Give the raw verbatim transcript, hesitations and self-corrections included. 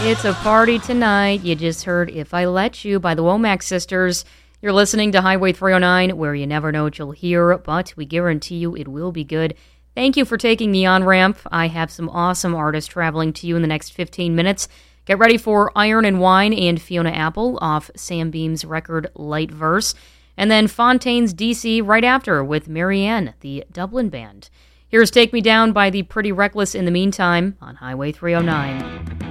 It's a party tonight. You just heard If I Let You by the Womack Sisters. You're listening to Highway three oh nine, where you never know what you'll hear, but we guarantee you it will be good. Thank you for taking the on-ramp. I have some awesome artists traveling to you in the next fifteen minutes. Get ready for Iron and Wine and Fiona Apple off Sam Beam's record Light Verse. And then Fontaine's D C right after with Marianne, the Dublin Band. Here's Take Me Down by the Pretty Reckless in the meantime on Highway three oh nine.